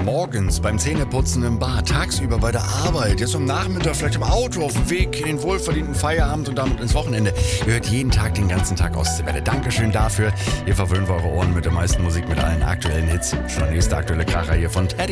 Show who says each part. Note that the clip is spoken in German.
Speaker 1: Morgens beim Zähneputzen im Bad, tagsüber bei der Arbeit, jetzt am Nachmittag vielleicht im Auto auf dem Weg in den wohlverdienten Feierabend und damit ins Wochenende. Ihr hört jeden Tag den ganzen Tag Ostseewelle. Dankeschön dafür. Ihr verwöhnt eure Ohren mit der meisten Musik, mit allen aktuellen Hits. Schon der nächste aktuelle Kracher hier von Teddy.